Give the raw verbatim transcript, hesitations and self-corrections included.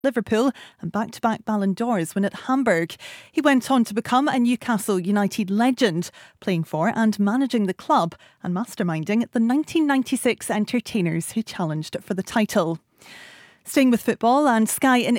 Liverpool and back-to-back Ballon d'Ors win at Hamburg. He went on to become a Newcastle United legend, playing for and managing the club and masterminding the nineteen ninety-six entertainers who challenged for the title. Staying with football, and Sky in